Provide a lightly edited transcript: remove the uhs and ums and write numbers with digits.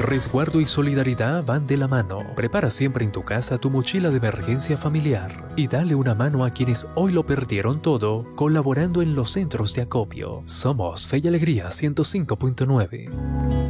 Resguardo y solidaridad van de la mano. Prepara siempre en tu casa tu mochila de emergencia familiar y dale una mano a quienes hoy lo perdieron todo colaborando en los centros de acopio. Somos Fe y Alegría 105.9.